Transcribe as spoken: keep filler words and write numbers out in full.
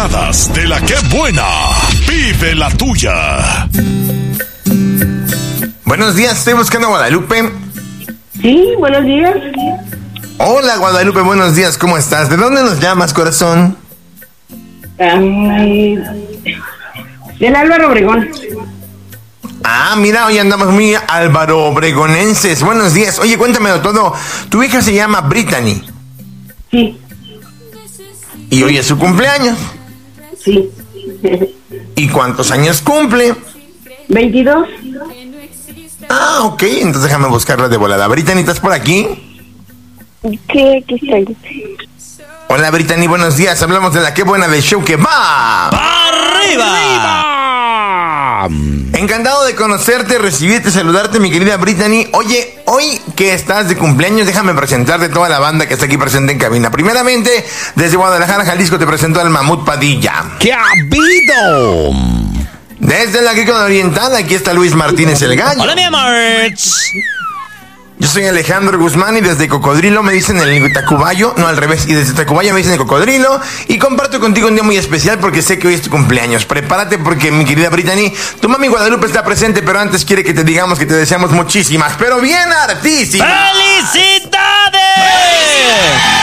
Llamadas de la que buena. Vive la tuya. Buenos días, estoy buscando a Guadalupe. Sí, buenos días. Hola Guadalupe, buenos días, ¿cómo estás? ¿De dónde nos llamas, corazón? Um, del Álvaro Obregón. Ah, mira, hoy andamos muy Álvaro Obregonenses. Buenos días. Oye, cuéntamelo todo. Tu hija se llama Brittany. Sí. Y hoy es su cumpleaños. Sí. ¿Y cuántos años cumple? veintidós. Ah, ok, entonces déjame buscarla de volada. Brittany, ¿estás por aquí? ¿Qué? ¿Qué estoy? Hola Brittany, buenos días. Hablamos de la que buena del show que va. ¡Arriba! ¡Arriba! Encantado de conocerte, recibirte, saludarte, mi querida Brittany. Oye, hoy que estás de cumpleaños, déjame presentarte toda la banda que está aquí presente en cabina. Primeramente, desde Guadalajara, Jalisco, te presento al Mamut Padilla. ¡Qué ha habido! Desde la Agrícola Oriental, aquí está Luis Martínez el Gallo. ¡Hola, mi amor! Yo soy Alejandro Guzmán y desde Cocodrilo me dicen el Tacubayo, no al revés, y desde Tacubayo me dicen el Cocodrilo, y comparto contigo un día muy especial porque sé que hoy es tu cumpleaños. Prepárate porque, mi querida Brittany, tu mami Guadalupe está presente, pero antes quiere que te digamos que te deseamos muchísimas, pero bien hartísimas ¡Felicidades!